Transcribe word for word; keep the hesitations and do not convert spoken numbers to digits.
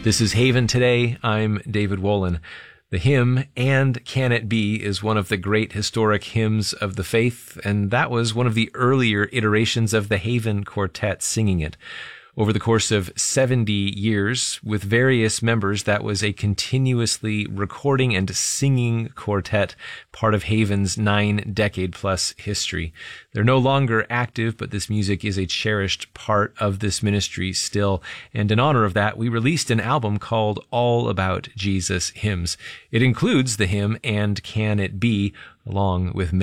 This is Haven Today. I'm David Wolin. The hymn, "And Can It Be," is one of the great historic hymns of the faith, and that was one of the earlier iterations of the Haven Quartet singing it. Over the course of seventy years, with various members, that was a continuously recording and singing quartet, part of Haven's nine-decade-plus history. They're no longer active, but this music is a cherished part of this ministry still. And in honor of that, we released an album called All About Jesus Hymns. It includes the hymn, "And Can It Be," along with many